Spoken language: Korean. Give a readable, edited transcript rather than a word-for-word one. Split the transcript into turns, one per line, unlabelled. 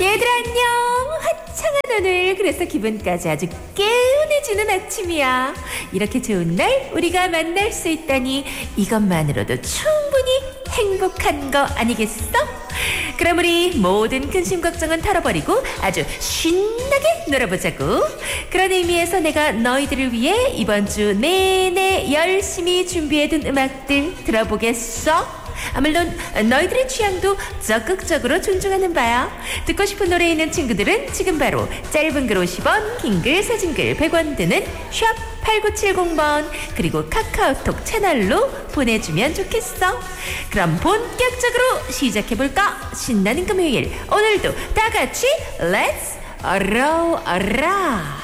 얘들아 안녕. 화창한 오늘, 그래서 기분까지 아주 개운해지는 아침이야. 이렇게 좋은 날 우리가 만날 수 있다니 이것만으로도 충분히 행복한 거 아니겠어? 그럼 우리 모든 근심 걱정은 털어버리고 아주 신나게 놀아보자고. 그런 의미에서 내가 너희들을 위해 이번 주 내내 열심히 준비해둔 음악들 들어보겠어? 물론 너희들의 취향도 적극적으로 존중하는 바야. 듣고 싶은 노래 있는 친구들은 지금 바로 짧은 글 50원, 긴 글, 사진 글 100원 드는 샵 8970번 그리고 카카오톡 채널로 보내주면 좋겠어. 그럼 본격적으로 시작해볼까? 신나는 금요일, 오늘도 다같이 렛츠 어라.